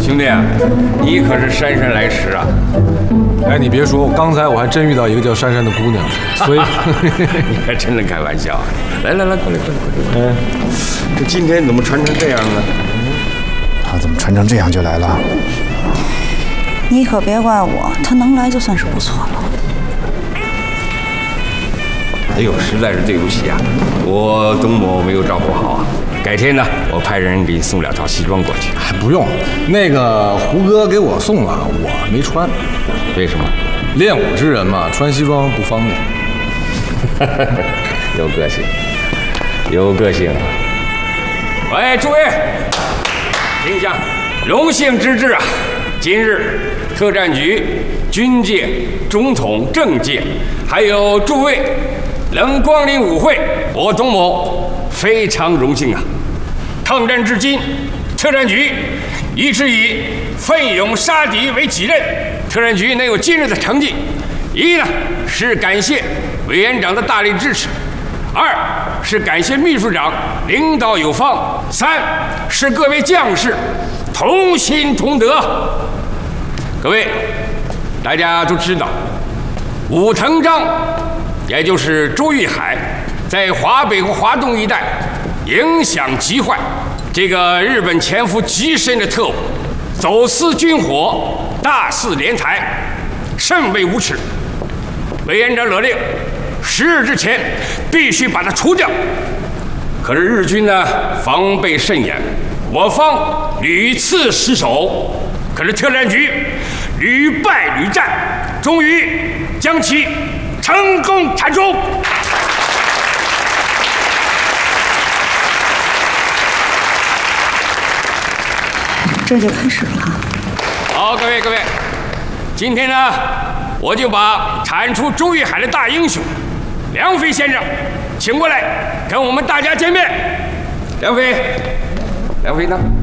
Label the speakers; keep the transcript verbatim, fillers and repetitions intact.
Speaker 1: 兄弟，你可是姗姗来迟啊！
Speaker 2: 哎，你别说，刚才我还真遇到一个叫珊珊的姑娘，所以
Speaker 1: 你还真能开玩笑。来来来，过来过来过来。嗯，这今天怎么穿成这样呢？
Speaker 3: 他怎么穿成这样就来了？
Speaker 4: 你可别怪我，他能来就算是不错了。
Speaker 1: 哎呦，实在是对不起啊，我东某没有照顾好啊。改天呢，我派人给你送两套西装过去。
Speaker 2: 还不用，那个胡哥给我送了，我没穿。
Speaker 1: 为什么？
Speaker 2: 练武之人嘛，穿西装不方便。
Speaker 1: 有个性，有个性。喂，诸位，听一下，荣幸之至啊！今日特战局、军界、中统、政界，还有诸位能光临舞会，我东某非常荣幸啊！抗战至今，特战局一直以奋勇杀敌为己任。特战局能有今日的成绩，一呢是感谢委员长的大力支持，二是感谢秘书长领导有方，三是各位将士同心同德。各位，大家都知道，武藤章，也就是周玉海，在华北和华东一带影响极坏。这个日本潜伏极深的特务，走私军火，大肆敛财，甚为无耻。委员长勒令，十日之前必须把他除掉。可是日军呢，防备甚严，我方屡次失守。可是特战局屡败屡战，终于将其成功铲除。
Speaker 4: 这就开始了。
Speaker 1: 好，各位各位，今天呢，我就把铲除周玉海的大英雄梁飞先生请过来，跟我们大家见面。梁飞，梁飞呢？